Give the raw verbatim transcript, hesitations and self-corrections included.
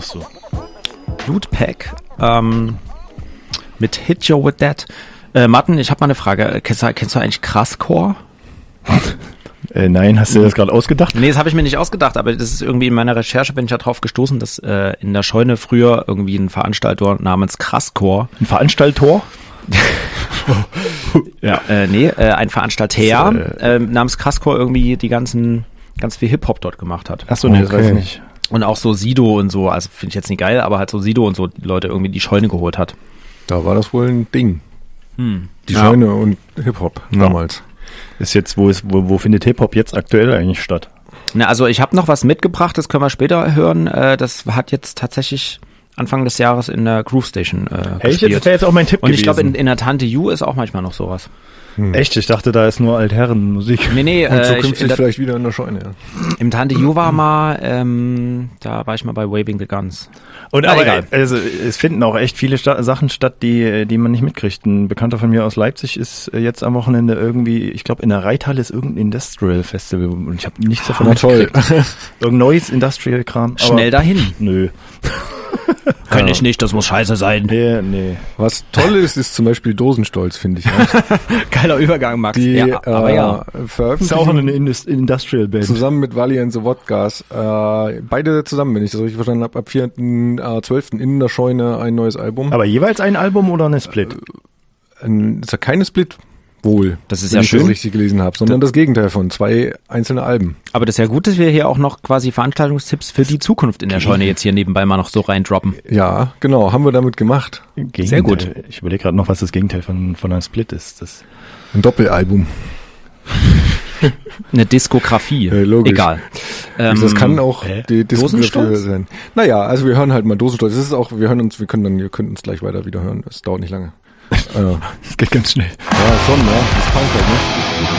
so. Lootpack ähm, mit Hit You With That. Äh, Martin, ich habe mal eine Frage. Kennst du, kennst du eigentlich Krasscore? Äh, nein, hast du das gerade ausgedacht? Nee, das habe ich mir nicht ausgedacht, aber das ist irgendwie in meiner Recherche, bin ich ja drauf gestoßen, dass äh, in der Scheune früher irgendwie ein Veranstalter namens Krasscore. Ein Veranstalter? ja, äh, nee, äh, ein Veranstalter äh, äh, namens Krasscore irgendwie die ganzen, ganz viel Hip-Hop dort gemacht hat. Achso, nee, okay. Das weiß ich nicht. Und auch so Sido und so, also finde ich jetzt nicht geil, aber halt so Sido und so die Leute irgendwie die Scheune geholt hat. Da war das wohl ein Ding. Hm. Die ja. Scheune und Hip-Hop ja. damals. Ist jetzt, wo ist, wo, wo findet Hip-Hop jetzt aktuell eigentlich statt? Na, also ich habe noch was mitgebracht, das können wir später hören. Äh, das hat jetzt tatsächlich Anfang des Jahres in der Groove Station äh, hey, gespielt. Das wäre jetzt auch mein Tipp Und gewesen. ich glaube, in, in der Tante Ju ist auch manchmal noch sowas. Hm. Echt? Ich dachte, da ist nur Altherrenmusik. Nee, nee. Und äh, zukünftig ich, vielleicht wieder in der Scheune. Ja. Im Tante Ju war mal, ähm, da war ich mal bei Waving the Guns. Und Na, aber egal. Also es finden auch echt viele Sta- Sachen statt, die die man nicht mitkriegt. Ein Bekannter von mir aus Leipzig ist jetzt am Wochenende irgendwie, ich glaube in der Reithalle ist irgendein Industrial Festival und ich habe nichts davon mitgekriegt. Irgendein neues Industrial-Kram. Schnell dahin. Nö. Kann ich nicht, das muss scheiße sein. Nee, nee. Was toll ist, ist zum Beispiel Dosenstolz, finde ich. Ja. Geiler Übergang, Max. Die ja, aber äh, ja. veröffentlichen ist auch eine Indust- Industrial-Band. Zusammen mit Wally and the Wodgas. Äh, beide zusammen, wenn ich das richtig verstanden habe, ab vierten zwölften in der Scheune ein neues Album. Aber jeweils ein Album oder eine Split? Äh, ein, ist ja keine Split. Wohl, das ist wenn ja ich schön, das richtig gelesen habe, sondern das Gegenteil von zwei einzelne Alben. Aber das ist ja gut, dass wir hier auch noch quasi Veranstaltungstipps für die Zukunft in der Scheune jetzt hier nebenbei mal noch so reindroppen. Ja, genau, haben wir damit gemacht. Gegenteil. Sehr gut. Ich überlege gerade noch, was das Gegenteil von von einem Split ist. Das ein Doppelalbum. Eine Diskografie. Äh, logisch. Egal. Ähm, das kann auch hä? die Diskografie Dosenstolz? sein. Naja, also wir hören halt mal Dosenstolz. Das ist auch, wir hören uns, wir können dann, ihr könnt uns gleich weiter wieder hören. Das dauert nicht lange. Das geht ganz schnell. Ja, schon, ja. Das ist Punk halt, ne?